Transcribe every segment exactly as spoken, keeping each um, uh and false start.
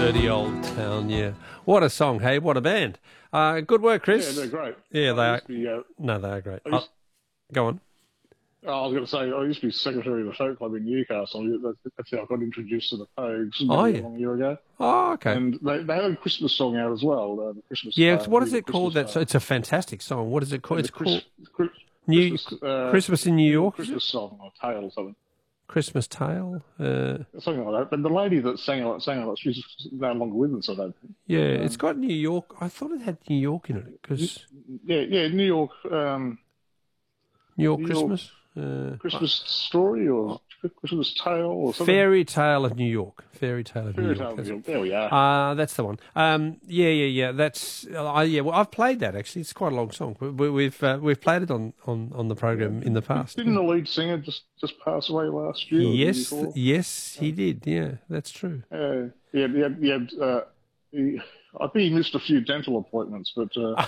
Dirty Old Town, yeah. What a song, hey? What a band. Uh, good work, Chris. Yeah, they're great. Yeah, they I are. used to be, uh, No, they are great. I used- Oh, go on. I was going to say, I used to be secretary of the folk club in Newcastle. That's, that's how I got introduced to the Pogues Oh, a yeah. long year ago. Oh, okay. And they, they had a Christmas song out as well. Uh, the Christmas Yeah, uh, so what is Real it called? Christmas That's It's a fantastic song. What is it called? And It's the Chris, called Chris, New Christmas, uh, Christmas in New York. is it? Christmas song or tale or something. Christmas Tale. Uh, Something like that. But the lady that sang it, sang it, she's no longer with us, I don't think. yeah, Um, it's got New York. I thought it had New York in it because Yeah, yeah, New York, um, New York New York Christmas. Uh, Christmas story or Christmas tale or something. Fairy Tale of New York. Fairy Tale of Fairy New tale. York. that's it. There we are. Uh, that's the one. Um, yeah, yeah, yeah. That's uh, yeah. Well, I've played that actually. It's quite a long song. We, we've uh, we've played it on, on, on the program in the past. Didn't the lead singer just, just pass away last year? or the year Yes, before? yes, he did. Yeah, that's true. Uh, he had, he had, he had, uh, he, I think he missed a few dental appointments, but uh,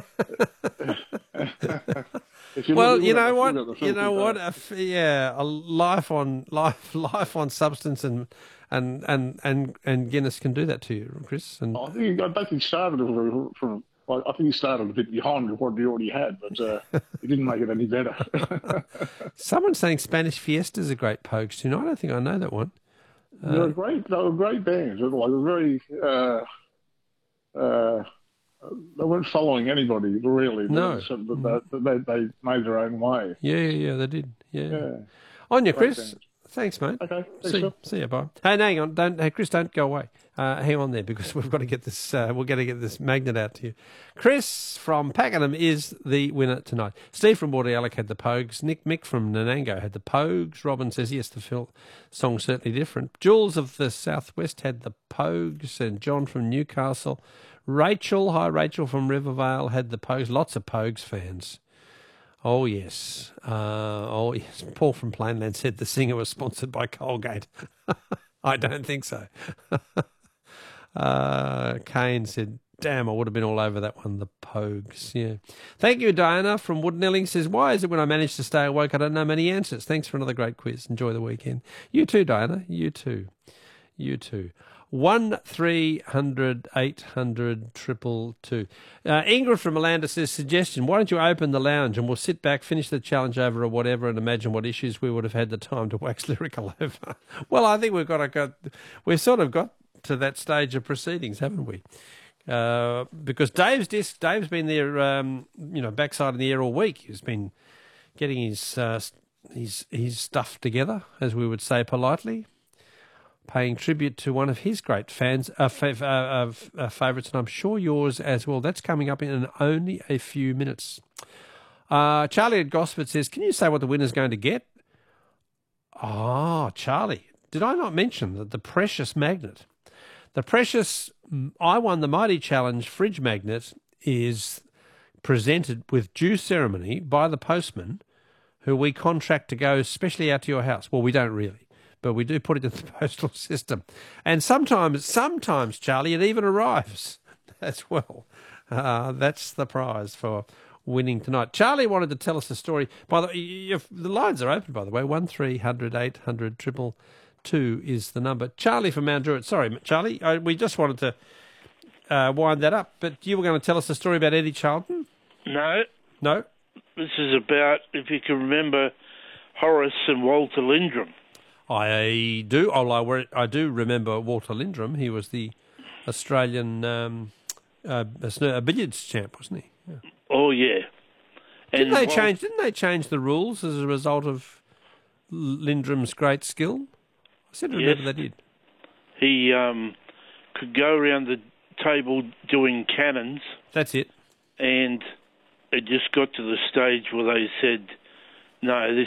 if you Well, look, you look at know the- what? look at the You know filthy what? photo. A f- yeah, a life on life, life on substance and and and and and Guinness can do that to you, Chris. And I think I don't think he started from, from well, I think he started a bit behind what he already had, but uh, he didn't make it any better. someone's saying Spanish Fiesta's a great Pogues tune. I don't think I know that one. they were great. They were great bands. They were like very. Uh, uh, they weren't following anybody really. No. So they, they, they made their own way. Yeah, yeah, yeah, they did. Yeah. Yeah. On you, Great Chris. band. Thanks, mate. Okay. Thanks, See, Phil. see you, bye. Hey, no, hang on, don't, hey, Chris, don't go away. Uh, hang on there because we've got to get this. Uh, we're going to get this magnet out to you. Chris from Pakenham is the winner tonight. Steve from Bordeaux had the Pogues. Nick Mick from Nanango had the Pogues. Robin says yes, the Phil song's certainly different. Jules of the Southwest had the Pogues, and John from Newcastle. Rachel, hi Rachel from Rivervale had the Pogues. Lots of Pogues fans. Oh, yes. Uh, oh, yes. Paul from Plainland said the singer was sponsored by Colgate. I don't think so. uh, Kane said, damn, I would have been all over that one, the Pogues. Yeah. Thank you, Diana from Woodnelling says, why is it when I manage to stay awake I don't know many answers? Thanks for another great quiz. Enjoy the weekend. You too, Diana. You too. You too. One three hundred eight hundred triple two. Uh, Ingrid from Melanda says, suggestion, why don't you open the lounge and we'll sit back, finish the challenge over or whatever and imagine what issues we would have had the time to wax lyrical over. Well, I think we've got to go, we've sort of got to that stage of proceedings, haven't we? Uh, because Dave's disc, Dave's been there, um, you know, backside in the air all week. He's been getting his, uh, his, his stuff together, as we would say politely, paying tribute to one of his great fans, uh, fav- uh, uh, uh, favourites, and I'm sure yours as well. That's coming up in only a few minutes. Uh, Charlie at Gosford says, can you say what the winner's going to get? Ah, Charlie, did I not mention that the precious magnet, the precious I Won the Mighty Challenge fridge magnet is presented with due ceremony by the postman who we contract to go specially out to your house. Well, we don't really. But we do put it in the postal system. And sometimes, sometimes, Charlie, it even arrives as well. Uh, that's the prize for winning tonight. Charlie wanted to tell us a story. By the way, the lines are open, by the way. one three hundred eight hundred triple two is the number. Charlie from Mount Druitt. Sorry, Charlie, I, we just wanted to uh, wind that up. But you were going to tell us a story about Eddie Charlton? No, No? this is about, if you can remember, Horace and Walter Lindrum. I do. Oh, I, I do remember Walter Lindrum. He was the Australian um, uh, a billiards champ, wasn't he? Yeah. Oh, yeah. Didn't And they Wal- change? Didn't they change the rules as a result of Lindrum's great skill? I said to remember Yes. they did. He um, could go around the table doing cannons, That's it. and it just got to the stage where they said, no, this